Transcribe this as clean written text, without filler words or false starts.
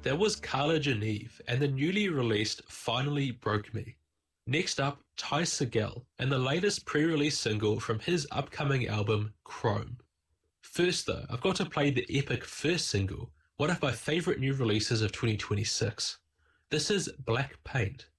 That was Carla Geneve and the newly released Finally Broke Me. Next up, Ty Segall and the latest pre-release single from his upcoming album, Chrome. First though, I've got to play the epic first single, one of my favourite new releases of 2026. This is Black Paint